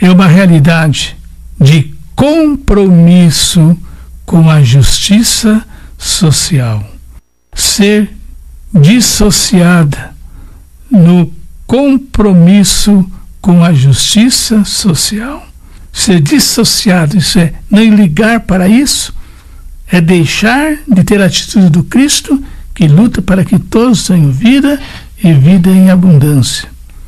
é uma realidade de compromisso com a justiça social. Ser dissociada no compromisso com a justiça social. Ser dissociado, isso é não ligar para isso, é deixar de ter a atitude do Cristo que luta para que todos tenham vida e vida em abundância.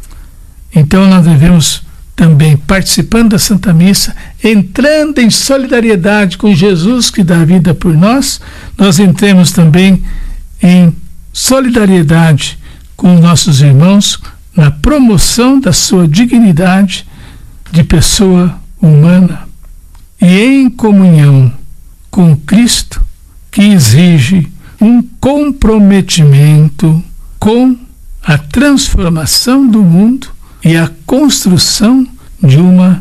Então nós devemos também, participando da Santa Missa, entrando em solidariedade com Jesus que dá a vida por nós, nós entremos também em solidariedade com nossos irmãos na promoção da sua dignidade de pessoa humana e em comunhão com Cristo, que exige um comprometimento com a transformação do mundo e a construção de uma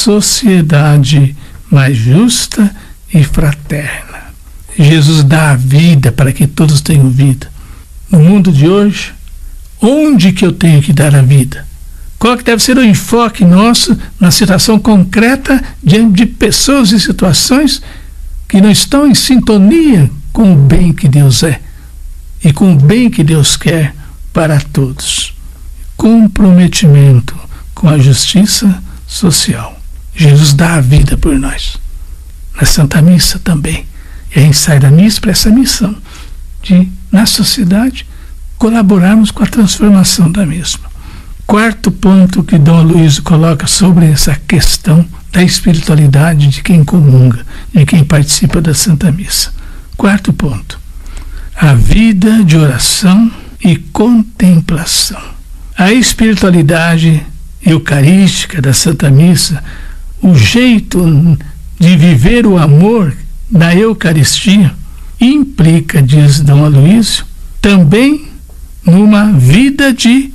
sociedade mais justa e fraterna. Jesus dá a vida para que todos tenham vida. No mundo de hoje, onde que eu tenho que dar a vida? Qual que deve ser o enfoque nosso na situação concreta diante de pessoas e situações que não estão em sintonia com o bem que Deus é e com o bem que Deus quer para todos? Comprometimento com a justiça social. Jesus dá a vida por nós. Na Santa Missa também. E a gente sai da missa para essa missão de, na sociedade, colaborarmos com a transformação da mesma. Quarto ponto que Dom Aloysio coloca sobre essa questão da espiritualidade de quem comunga, de quem participa da Santa Missa. Quarto ponto: a vida de oração e contemplação. A espiritualidade eucarística da Santa Missa, o jeito de viver o amor na Eucaristia, implica, diz Dom Aloysio, também numa vida de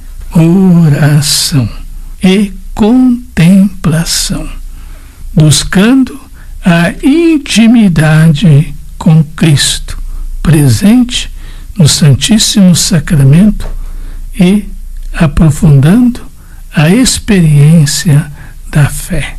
oração e contemplação, buscando a intimidade com Cristo, presente no Santíssimo Sacramento e aprofundando a experiência da fé.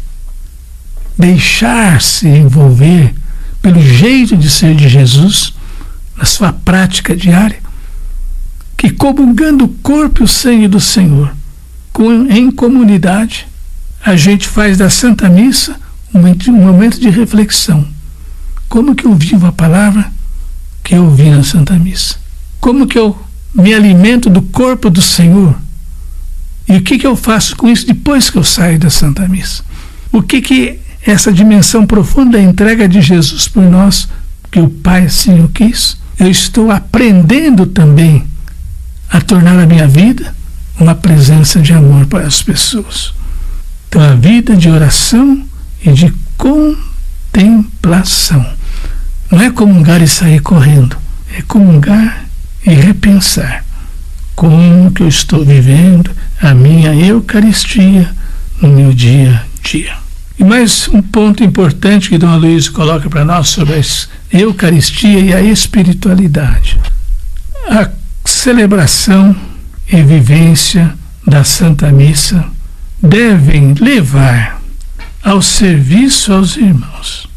Deixar-se envolver pelo jeito de ser de Jesus na sua prática diária, que comungando o corpo e o sangue do Senhor, em comunidade, a gente faz da Santa Missa um momento de reflexão. Como que eu vivo a palavra que eu ouvi na Santa Missa? Como que eu me alimento do corpo do Senhor? E o que eu faço com isso depois que eu saio da Santa Missa? O que essa dimensão profunda da entrega de Jesus por nós, que o Pai assim o quis, eu estou aprendendo também a tornar a minha vida uma presença de amor para as pessoas. Então, a vida de oração e de contemplação. Não é comungar e sair correndo, é comungar e repensar como que eu estou vivendo a minha Eucaristia no meu dia a dia. E mais um ponto importante que Dom Aloysio coloca para nós sobre a Eucaristia e a espiritualidade. A celebração e vivência da Santa Missa devem levar ao serviço aos irmãos,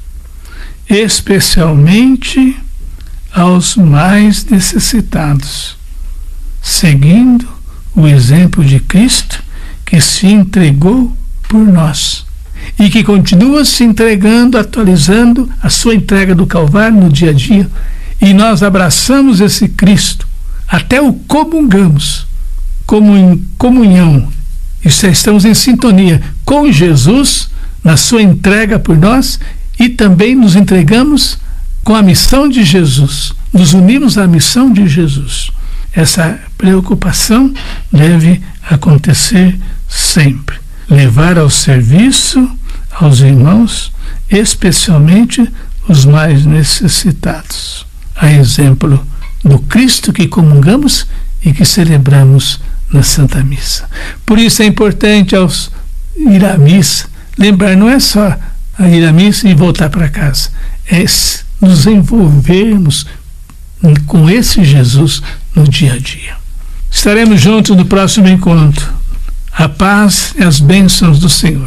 especialmente aos mais necessitados, seguindo o exemplo de Cristo, que se entregou por nós e que continua se entregando, atualizando a sua entrega do Calvário no dia a dia, e nós abraçamos esse Cristo, até o comungamos, como em comunhão, estamos em sintonia com Jesus na sua entrega por nós, e também nos entregamos com a missão de Jesus, nos unimos à missão de Jesus. Essa preocupação deve acontecer sempre, levar ao serviço aos irmãos, especialmente os mais necessitados, a exemplo do Cristo que comungamos e que celebramos na Santa Missa. Por isso é importante, ao ir à missa, lembrar, não é só ir à missa e voltar para casa, é nos envolvermos com esse Jesus no dia a dia. Estaremos juntos no próximo encontro. A paz e as bênçãos do Senhor.